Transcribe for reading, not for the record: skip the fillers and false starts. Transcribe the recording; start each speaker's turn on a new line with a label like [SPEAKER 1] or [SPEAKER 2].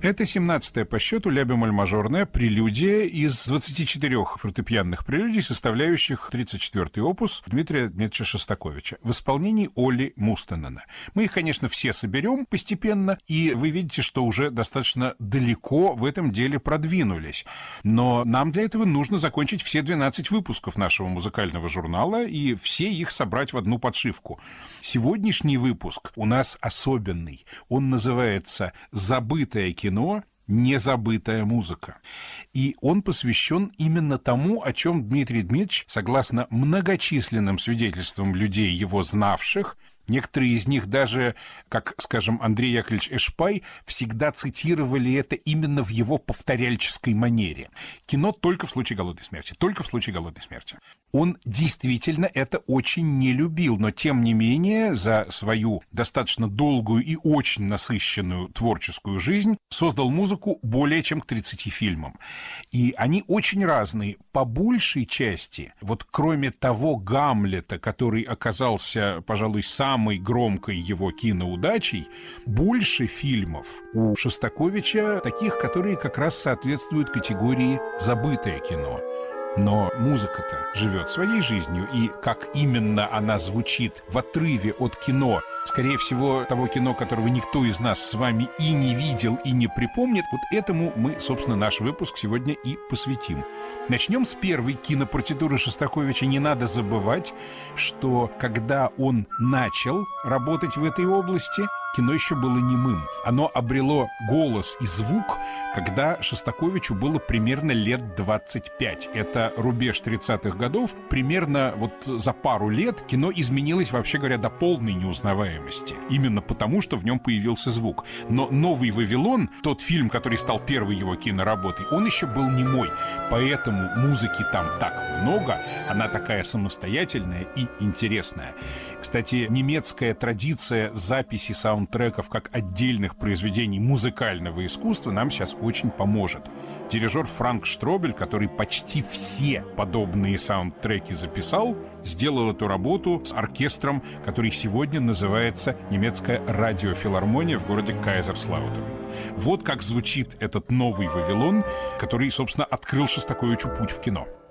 [SPEAKER 1] Это 17-я по счету ля-бемоль-мажорная прелюдия из 24 фортепианных прелюдий, составляющих 34-й опус Дмитрия Дмитриевича Шостаковича в исполнении Олли Мустенена. Мы их, конечно, все соберем постепенно, и вы видите, что уже достаточно далеко в этом деле продвинулись. Но нам для этого нужно закончить все 12 выпусков нашего музыкального журнала и все их собрать в одну подшивку. Сегодняшний выпуск у нас особенный. Он называется «Забытое кино. Незабытая музыка». И он посвящен именно тому, о чем Дмитрий Дмитриевич, согласно многочисленным свидетельствам людей, его знавших, некоторые из них даже, как, скажем, Андрей Яковлевич Эшпай, всегда цитировали это именно в его повторяльческой манере. Кино только в случае голодной смерти, только в случае голодной смерти. Он действительно это очень не любил, но, тем не менее, за свою достаточно долгую и очень насыщенную творческую жизнь создал музыку более чем к 30 фильмам. И они очень разные. По большей части, вот кроме того «Гамлета», который оказался, пожалуй, самой громкой его киноудачей, больше фильмов у Шостаковича таких, которые как раз соответствуют категории «забытое кино». Но музыка-то живет своей жизнью, и как именно она звучит в отрыве от кино, скорее всего, того кино, которого никто из нас с вами и не видел, и не припомнит, вот этому мы, собственно, наш выпуск сегодня и посвятим. Начнем с первой кинопартитуры Шостаковича. Не надо забывать, что когда он начал работать в этой области, кино еще было немым. Оно обрело голос и звук, когда Шостаковичу было примерно лет 25. Это рубеж 30-х годов. Примерно вот за пару лет кино изменилось, вообще говоря, до полной неузнаваемости. Именно потому, что в нем появился звук. Но «Новый Вавилон», тот фильм, который стал первой его киноработой, он еще был немой. Поэтому музыки там так много, она такая самостоятельная и интересная. Кстати, немецкая традиция записи саундтреков как отдельных произведений музыкального искусства нам сейчас очень поможет. Дирижер Франк Штробель, который почти все подобные саундтреки записал, сделал эту работу с оркестром, который сегодня называется немецкая радиофилармония в городе Кайзерслаутерн. Вот как звучит этот «Новый Вавилон», который, собственно, открыл Шостаковичу путь в кино.